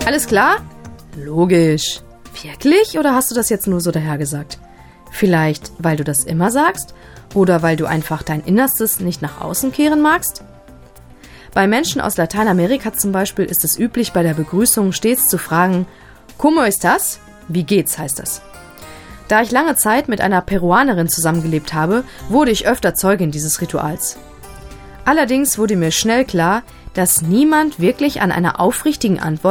Alles klar? Logisch. Wirklich? Oder hast du das jetzt nur so dahergesagt? Vielleicht, weil du das immer sagst? Oder weil du einfach dein Innerstes nicht nach außen kehren magst? Bei Menschen aus Lateinamerika zum Beispiel ist es üblich, bei der Begrüßung stets zu fragen, ¿Cómo estás? Wie geht's, heißt das. Da ich lange Zeit mit einer Peruanerin zusammengelebt habe, wurde ich öfter Zeugin dieses Rituals. Allerdings wurde mir schnell klar, dass niemand wirklich an einer aufrichtigen Antwort